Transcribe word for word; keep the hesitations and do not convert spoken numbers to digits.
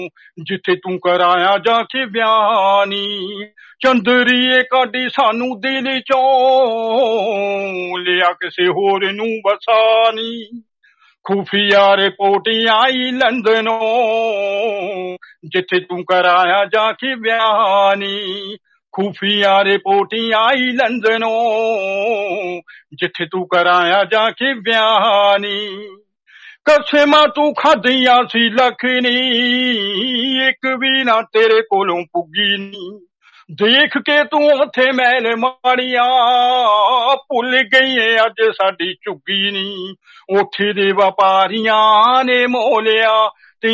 ਜਿੱਥੇ ਤੂੰ ਕਰਾਇਆ ਜਾ ਕੇ ਵਿਆਹ ਨੀ। ਚੰਦਰੀਏ ਕਾਢੀ ਸਾਨੂੰ ਦਿਲ ਚੋਂ, ਲਿਆ ਕਿਸੇ ਹੋਰ ਨੂੰ ਵਸਾ ਨੀ। ਖੂਫੀਆ ਰਿਪੋਰਟ ਆਈ ਲੰਡਨੋਂ, ਜਿੱਥੇ ਤੂੰ ਕਰਾਇਆ ਜਾ ਕੇ ਵਿਆਹ ਨੀ। ਖੂਫੀਆ ਰਿਪੋਰਟ ਆਈ ਲੰਡਨੋਂ, ਜਿੱਥੇ ਤੂੰ ਕਰਾਇਆ ਜਾ ਕੇ ਵਿਆਹ ਨੀ। ਕਸਮਾਂ ਤੂੰ ਖਾਧੀਆਂ ਸੀ ਲੱਖ ਨੀ, ਇੱਕ ਵੀ ਨਾ ਤੇਰੇ ਕੋਲੋਂ ਪੁੱਗੀ ਨੀ। ਦੇਖ ਕੇ ਤੂੰ ਉੱਥੇ ਮਹਿਲ ਮਾੜੀਆਂ, ਭੁੱਲ ਗਈ ਅੱਜ ਸਾਡੀ ਝੁੱਗੀ ਨੀ। ਉੱਥੇ ਦੇ ਵਪਾਰੀਆਂ ਨੇ ਮੋਲਿਆ